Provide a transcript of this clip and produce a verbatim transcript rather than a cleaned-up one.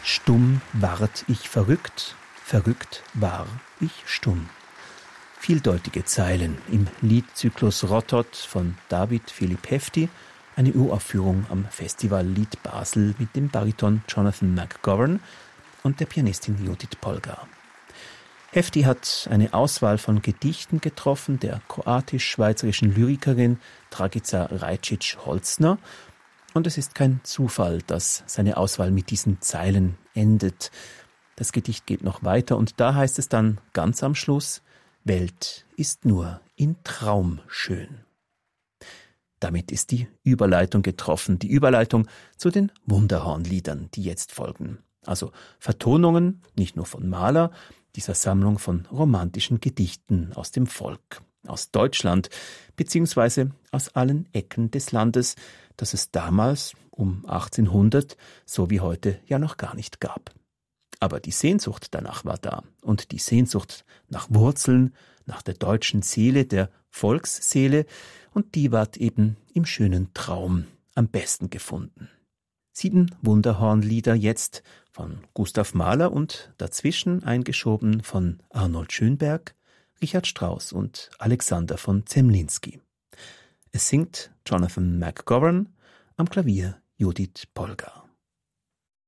Stumm ward ich verrückt, verrückt war ich stumm. Vieldeutige Zeilen im Liedzyklus Rottot von David Philipp Hefti, eine Uraufführung am Festival Lied Basel mit dem Bariton Jonathan McGovern und der Pianistin Judith Polgar. Hefti hat eine Auswahl von Gedichten getroffen der kroatisch-schweizerischen Lyrikerin Dragica Rajčić-Holzner, und es ist kein Zufall, dass seine Auswahl mit diesen Zeilen endet. Das Gedicht geht noch weiter und da heißt es dann ganz am Schluss: Welt ist nur in Traum schön. Damit ist die Überleitung getroffen, die Überleitung zu den Wunderhornliedern, die jetzt folgen. Also Vertonungen, nicht nur von Mahler, dieser Sammlung von romantischen Gedichten aus dem Volk, aus Deutschland, beziehungsweise aus allen Ecken des Landes, das es damals, um achtzehnhundert, so wie heute, ja noch gar nicht gab. Aber die Sehnsucht danach war da, und die Sehnsucht nach Wurzeln, nach der deutschen Seele, der Volksseele, und die ward eben im schönen Traum am besten gefunden. Sieben Wunderhornlieder jetzt von Gustav Mahler und dazwischen eingeschoben von Arnold Schönberg, Richard Strauss und Alexander von Zemlinsky. Es singt Jonathan McGovern, am Klavier Judith Polgar.